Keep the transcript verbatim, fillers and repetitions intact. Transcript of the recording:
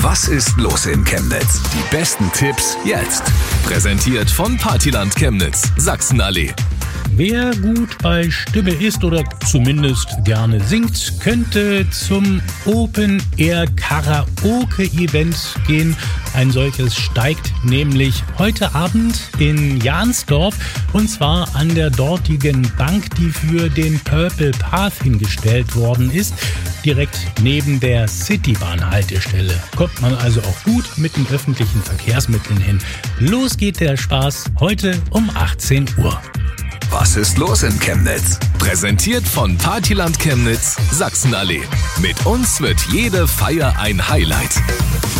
Was ist los in Chemnitz? Die besten Tipps jetzt. Präsentiert von Partyland Chemnitz, Sachsenallee. Wer gut bei Stimme ist oder zumindest gerne singt, könnte zum Open-Air-Karaoke-Event gehen. Ein solches steigt nämlich heute Abend in Jahnsdorf, und zwar an der dortigen Bank, die für den Purple Path hingestellt worden ist, direkt neben der Citybahn-Haltestelle. Kommt man also auch gut mit den öffentlichen Verkehrsmitteln hin. Los geht der Spaß heute um achtzehn Uhr. Was ist los in Chemnitz? Präsentiert von Partyland Chemnitz, Sachsenallee. Mit uns wird jede Feier ein Highlight.